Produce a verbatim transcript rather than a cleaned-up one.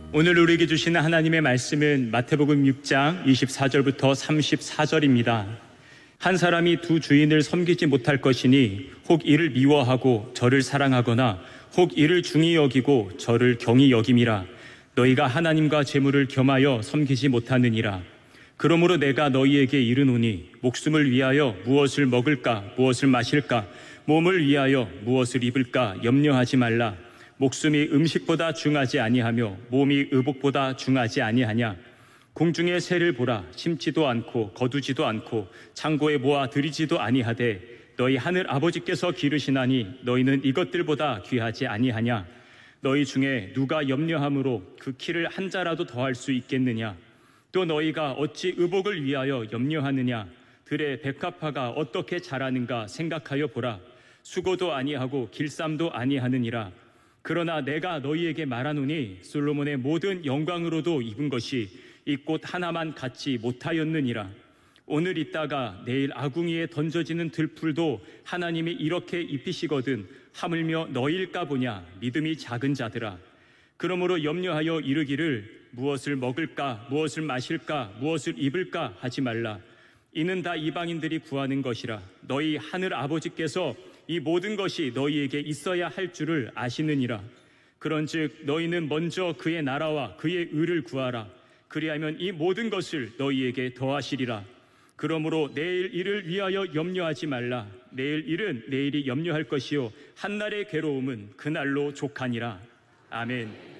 오늘 우리에게 주시는 하나님의 말씀은 마태복음 육 장 이십사 절부터 삼십사 절입니다. 한 사람이 두 주인을 섬기지 못할 것이니 혹 이를 미워하고 저를 사랑하거나 혹 이를 중히 여기고 저를 경히 여김이라. 너희가 하나님과 재물을 겸하여 섬기지 못하느니라. 그러므로 내가 너희에게 이르노니 목숨을 위하여 무엇을 먹을까 무엇을 마실까 몸을 위하여 무엇을 입을까 염려하지 말라. 목숨이 음식보다 중하지 아니하며 몸이 의복보다 중하지 아니하냐. 공중의 새를 보라. 심지도 않고 거두지도 않고 창고에 모아 들이지도 아니하되 너희 하늘 아버지께서 기르시나니 너희는 이것들보다 귀하지 아니하냐. 너희 중에 누가 염려함으로 그 키를 한 자라도 더할 수 있겠느냐. 또 너희가 어찌 의복을 위하여 염려하느냐. 들의 백합화가 어떻게 자라는가 생각하여 보라. 수고도 아니하고 길쌈도 아니하느니라. 그러나 내가 너희에게 말하노니 솔로몬의 모든 영광으로도 입은 것이 이 꽃 하나만 갖지 못하였느니라. 오늘 있다가 내일 아궁이에 던져지는 들풀도 하나님이 이렇게 입히시거든 하물며 너희일까 보냐. 믿음이 작은 자들아. 그러므로 염려하여 이르기를 무엇을 먹을까 무엇을 마실까 무엇을 입을까 하지 말라. 이는 다 이방인들이 구하는 것이라. 너희 하늘 아버지께서 이 모든 것이 너희에게 있어야 할 줄을 아시느니라. 그런즉 너희는 먼저 그의 나라와 그의 의를 구하라. 그리하면 이 모든 것을 너희에게 더하시리라. 그러므로 내일 일을 위하여 염려하지 말라. 내일 일은 내일이 염려할 것이요 한날의 괴로움은 그날로 족하니라. 아멘.